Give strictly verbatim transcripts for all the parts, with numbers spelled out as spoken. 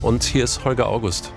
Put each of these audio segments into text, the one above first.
Und hier ist Holger August.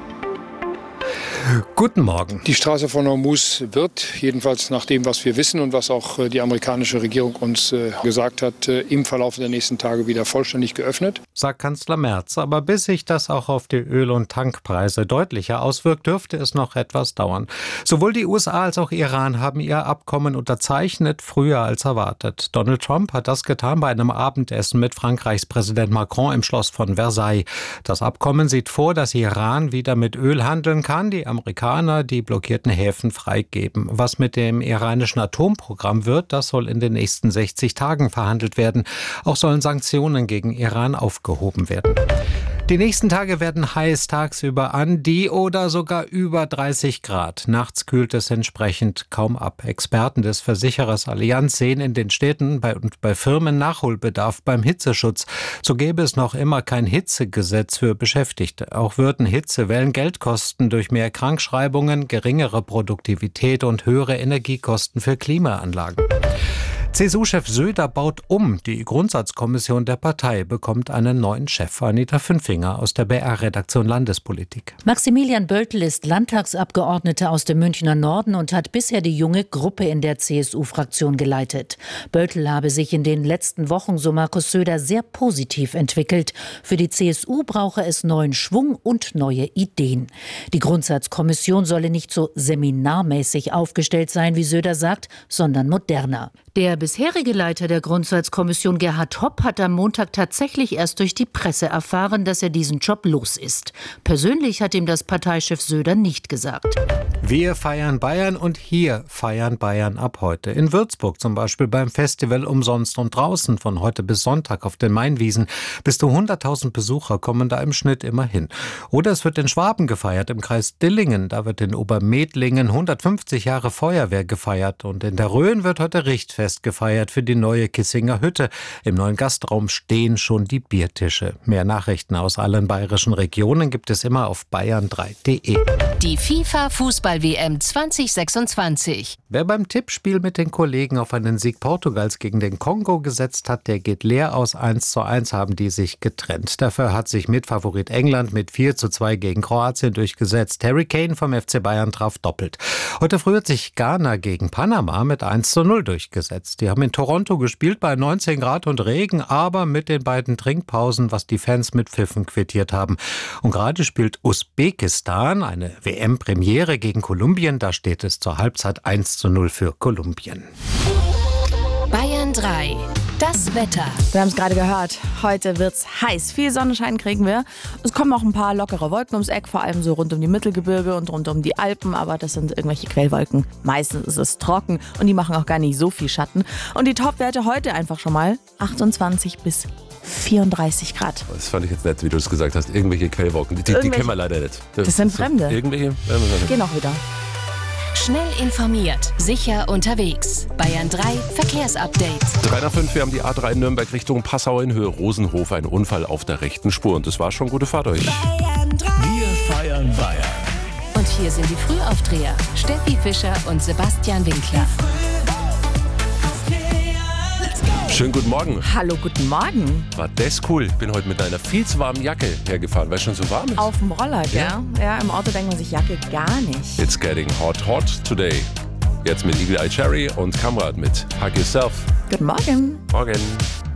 Guten Morgen. Die Straße von Hormuz wird, jedenfalls nach dem, was wir wissen und was auch die amerikanische Regierung uns gesagt hat, im Verlauf der nächsten Tage wieder vollständig geöffnet. Sagt Kanzler Merz. Aber bis sich das auch auf die Öl- und Tankpreise deutlicher auswirkt, dürfte es noch etwas dauern. Sowohl die U S A als auch Iran haben ihr Abkommen unterzeichnet, früher als erwartet. Donald Trump hat das getan bei einem Abendessen mit Frankreichs Präsident Macron im Schloss von Versailles. Das Abkommen sieht vor, dass Iran wieder mit Öl handeln kann, die Amerikaner die blockierten Häfen freigeben. Was mit dem iranischen Atomprogramm wird, das soll in den nächsten sechzig Tagen verhandelt werden. Auch sollen Sanktionen gegen Iran aufgehoben werden. Die nächsten Tage werden heiß, tagsüber an die oder sogar über dreißig Grad. Nachts kühlt es entsprechend kaum ab. Experten des Versicherers Allianz sehen in den Städten bei, und bei Firmen Nachholbedarf beim Hitzeschutz. So gäbe es noch immer kein Hitzegesetz für Beschäftigte. Auch würden Hitzewellen Geld kosten durch mehr Krankschreibungen, geringere Produktivität und höhere Energiekosten für Klimaanlagen. C S U-Chef Söder baut um. Die Grundsatzkommission der Partei bekommt einen neuen Chef. Anita Fünfinger aus der B R-Redaktion Landespolitik. Maximilian Böltl ist Landtagsabgeordneter aus dem Münchner Norden und hat bisher die junge Gruppe in der C S U-Fraktion geleitet. Böltl habe sich in den letzten Wochen, so Markus Söder, sehr positiv entwickelt. Für die C S U brauche es neuen Schwung und neue Ideen. Die Grundsatzkommission solle nicht so seminarmäßig aufgestellt sein, wie Söder sagt, sondern moderner. Der bisherige Leiter der Grundsatzkommission, Gerhard Hopp, hat am Montag tatsächlich erst durch die Presse erfahren, dass er diesen Job los ist. Persönlich hat ihm das Parteichef Söder nicht gesagt. Wir feiern Bayern und hier feiern Bayern ab heute. In Würzburg zum Beispiel beim Festival Umsonst und Draußen von heute bis Sonntag auf den Mainwiesen. Bis zu hunderttausend Besucher kommen da im Schnitt immer hin. Oder es wird in Schwaben gefeiert, im Kreis Dillingen. Da wird in Obermedlingen hundertfünfzig Jahre Feuerwehr gefeiert. Und in der Rhön wird heute Richtfest gefeiert für die neue Kissinger Hütte. Im neuen Gastraum stehen schon die Biertische. Mehr Nachrichten aus allen bayerischen Regionen gibt es immer auf bayern drei punkt de. Die FIFA-Fußball-W M zwanzig sechsundzwanzig. Wer beim Tippspiel mit den Kollegen auf einen Sieg Portugals gegen den Kongo gesetzt hat, der geht leer aus. eins zu eins haben die sich getrennt. Dafür hat sich Mitfavorit England mit vier zu zwei gegen Kroatien durchgesetzt. Harry Kane vom F C Bayern traf doppelt. Heute früh hat sich Ghana gegen Panama mit eins zu null durchgesetzt. Die haben in Toronto gespielt bei neunzehn Grad und Regen, aber mit den beiden Trinkpausen, was die Fans mit Pfiffen quittiert haben. Und gerade spielt Usbekistan eine W M-Premiere gegen Kolumbien. Da steht es zur Halbzeit eins zu null für Kolumbien. Bayern drei. Das Wetter. Wir haben es gerade gehört. Heute wird's heiß. Viel Sonnenschein kriegen wir. Es kommen auch ein paar lockere Wolken ums Eck, vor allem so rund um die Mittelgebirge und rund um die Alpen. Aber das sind irgendwelche Quellwolken. Meistens ist es trocken und die machen auch gar nicht so viel Schatten. Und die Topwerte heute einfach schon mal achtundzwanzig bis vierunddreißig Grad. Das fand ich jetzt nett, wie du es gesagt hast. Irgendwelche Quellwolken. Die, die kennen wir leider nicht. Das, das sind Fremde. Irgendwelche? Gehen auch wieder. Schnell informiert, sicher unterwegs. Bayern drei Verkehrsupdate. drei nach fünf, wir haben die A drei Nürnberg Richtung Passau in Höhe Rosenhof. Ein Unfall auf der rechten Spur. Und das war schon gute Fahrt euch. Bayern drei. Wir feiern Bayern. Und hier sind die Frühaufdreher. Steffi Fischer und Sebastian Winkler. Schönen guten Morgen. Hallo, guten Morgen. War das cool. Ich bin heute mit einer viel zu warmen Jacke hergefahren, weil es schon so warm ist. Auf dem Roller, gell? Ja. Ja, im Auto denkt man sich Jacke gar nicht. It's getting hot, hot today. Jetzt mit Eagle Eye Cherry und Kamrat mit Hug Yourself. Guten Morgen. Morgen.